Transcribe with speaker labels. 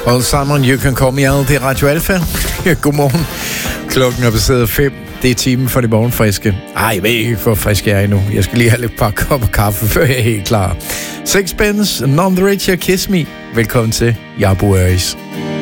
Speaker 1: Well, Simon, you can call me Al. Det er Radio Alfa. Godmorgen. Klokken er passeret 5. Det er timen for det morgenfriske. Jeg ved ikke, hvor frisk jeg er endnu. Jeg skal lige have lidt par kopper kaffe, før jeg er helt klar. Sixpence, None the Richer, Kiss Me. Velkommen til. Jeg er Bo Øris.